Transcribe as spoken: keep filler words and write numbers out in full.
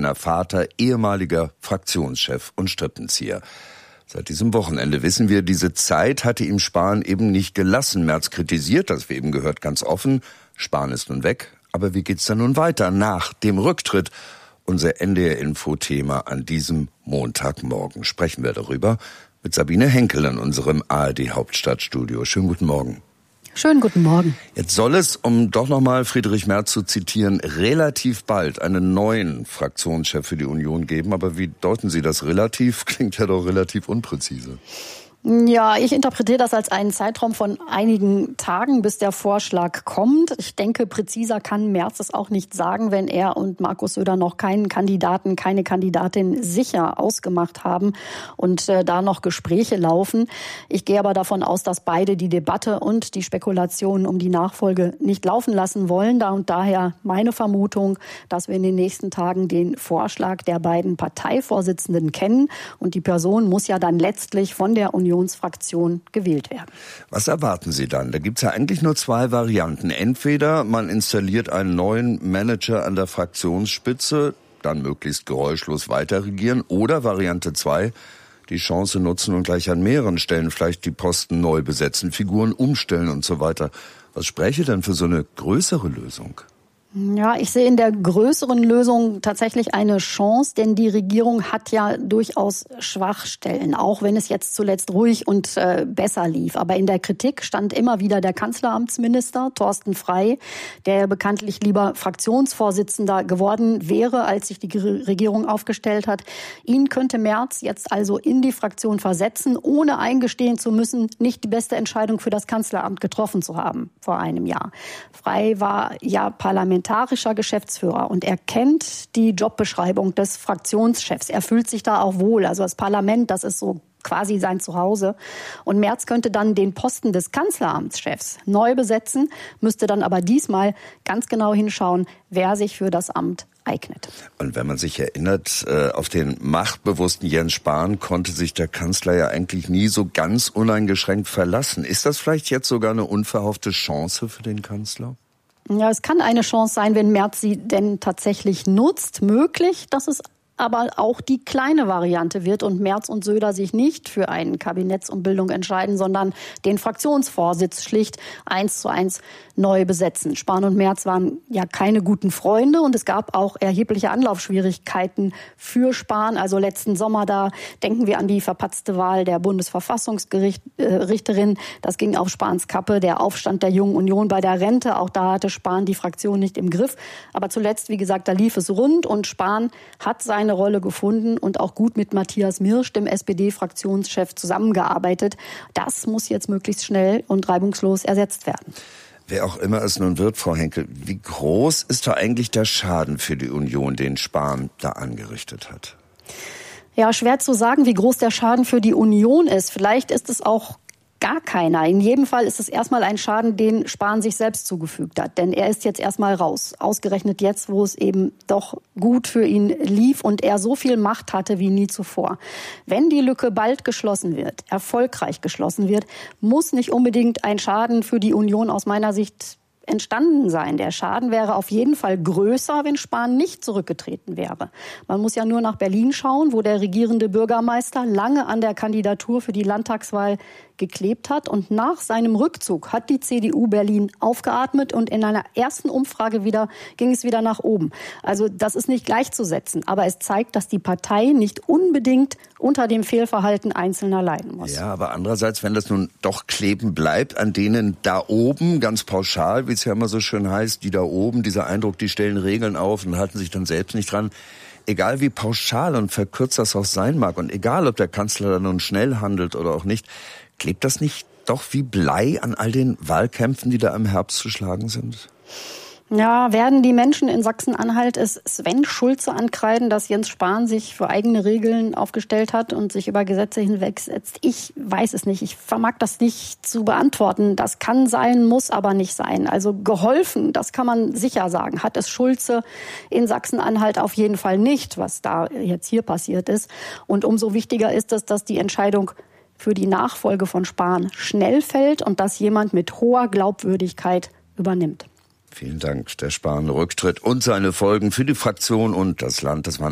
Männer, Vater, ehemaliger Fraktionschef und Strippenzieher. Seit diesem Wochenende wissen wir, diese Zeit hatte ihm Spahn eben nicht gelassen. Merz kritisiert, das wir eben gehört, ganz offen. Spahn ist nun weg. Aber wie geht's dann nun weiter nach dem Rücktritt? Unser N D R-Info-Thema an diesem Montagmorgen. Sprechen wir darüber mit Sabine Henkel in unserem A R D-Hauptstadtstudio. Schönen guten Morgen. Schönen guten Morgen. Jetzt soll es, um doch nochmal Friedrich Merz zu zitieren, relativ bald einen neuen Fraktionschef für die Union geben. Aber wie deuten Sie das relativ? Klingt ja doch relativ unpräzise. Ja, ich interpretiere das als einen Zeitraum von einigen Tagen, bis der Vorschlag kommt. Ich denke, präziser kann Merz es auch nicht sagen, wenn er und Markus Söder noch keinen Kandidaten, keine Kandidatin sicher ausgemacht haben und äh, da noch Gespräche laufen. Ich gehe aber davon aus, dass beide die Debatte und die Spekulationen um die Nachfolge nicht laufen lassen wollen. Da und daher meine Vermutung, dass wir in den nächsten Tagen den Vorschlag der beiden Parteivorsitzenden kennen. Und die Person muss ja dann letztlich von der Union Fraktion gewählt werden. Was erwarten Sie dann? Da gibt es ja eigentlich nur zwei Varianten. Entweder man installiert einen neuen Manager an der Fraktionsspitze, dann möglichst geräuschlos weiter regieren, oder Variante zwei, die Chance nutzen und gleich an mehreren Stellen vielleicht die Posten neu besetzen, Figuren umstellen und so weiter. Was spräche denn für so eine größere Lösung? Ja, ich sehe in der größeren Lösung tatsächlich eine Chance, denn die Regierung hat ja durchaus Schwachstellen, auch wenn es jetzt zuletzt ruhig und äh, besser lief. Aber in der Kritik stand immer wieder der Kanzleramtsminister Thorsten Frey, der bekanntlich lieber Fraktionsvorsitzender geworden wäre, als sich die Regierung aufgestellt hat. Ihn könnte Merz jetzt also in die Fraktion versetzen, ohne eingestehen zu müssen, nicht die beste Entscheidung für das Kanzleramt getroffen zu haben vor einem Jahr. Frey war ja Parlamentar parlamentarischer Geschäftsführer und er kennt die Jobbeschreibung des Fraktionschefs. Er fühlt sich da auch wohl. Also das Parlament, das ist so quasi sein Zuhause. Und Merz könnte dann den Posten des Kanzleramtschefs neu besetzen, müsste dann aber diesmal ganz genau hinschauen, wer sich für das Amt eignet. Und wenn man sich erinnert, auf den machtbewussten Jens Spahn konnte sich der Kanzler ja eigentlich nie so ganz uneingeschränkt verlassen. Ist das vielleicht jetzt sogar eine unverhoffte Chance für den Kanzler? Ja, es kann eine Chance sein, wenn Merz sie denn tatsächlich nutzt. Möglich, dass es aber auch die kleine Variante wird und Merz und Söder sich nicht für eine Kabinettsumbildung entscheiden, sondern den Fraktionsvorsitz schlicht eins zu eins neu besetzen. Spahn und Merz waren ja keine guten Freunde und es gab auch erhebliche Anlaufschwierigkeiten für Spahn. Also letzten Sommer, da denken wir an die verpatzte Wahl der Bundesverfassungsrichterin. Das ging auf Spahns Kappe. Der Aufstand der Jungen Union bei der Rente, auch da hatte Spahn die Fraktion nicht im Griff. Aber zuletzt, wie gesagt, da lief es rund und Spahn hat seine eine Rolle gefunden und auch gut mit Matthias Mirsch, dem S P D-Fraktionschef, zusammengearbeitet. Das muss jetzt möglichst schnell und reibungslos ersetzt werden. Wer auch immer es nun wird, Frau Henkel, wie groß ist da eigentlich der Schaden für die Union, den Spahn da angerichtet hat? Ja, schwer zu sagen, wie groß der Schaden für die Union ist. Vielleicht ist es auch gar keiner. In jedem Fall ist es erstmal ein Schaden, den Spahn sich selbst zugefügt hat. Denn er ist jetzt erstmal raus. Ausgerechnet jetzt, wo es eben doch gut für ihn lief und er so viel Macht hatte wie nie zuvor. Wenn die Lücke bald geschlossen wird, erfolgreich geschlossen wird, muss nicht unbedingt ein Schaden für die Union aus meiner Sicht entstanden sein. Der Schaden wäre auf jeden Fall größer, wenn Spahn nicht zurückgetreten wäre. Man muss ja nur nach Berlin schauen, wo der regierende Bürgermeister lange an der Kandidatur für die Landtagswahl geklebt hat. Und nach seinem Rückzug hat die C D U Berlin aufgeatmet und in einer ersten Umfrage wieder ging es wieder nach oben. Also das ist nicht gleichzusetzen. Aber es zeigt, dass die Partei nicht unbedingt unter dem Fehlverhalten Einzelner leiden muss. Ja, aber andererseits, wenn das nun doch kleben bleibt an denen da oben, ganz pauschal, wie es ja immer so schön heißt, die da oben, dieser Eindruck, die stellen Regeln auf und halten sich dann selbst nicht dran. Egal wie pauschal und verkürzt das auch sein mag und egal, ob der Kanzler dann nun schnell handelt oder auch nicht, klebt das nicht doch wie Blei an all den Wahlkämpfen, die da im Herbst zu schlagen sind? Ja, werden die Menschen in Sachsen-Anhalt es Sven Schulze ankreiden, dass Jens Spahn sich für eigene Regeln aufgestellt hat und sich über Gesetze hinwegsetzt? Ich weiß es nicht. Ich vermag das nicht zu beantworten. Das kann sein, muss aber nicht sein. Also geholfen, das kann man sicher sagen, hat es Schulze in Sachsen-Anhalt auf jeden Fall nicht, was da jetzt hier passiert ist. Und umso wichtiger ist es, dass die Entscheidung für die Nachfolge von Spahn schnell fällt und dass jemand mit hoher Glaubwürdigkeit übernimmt. Vielen Dank. Der Spahn-Rücktritt und seine Folgen für die Fraktion und das Land, das waren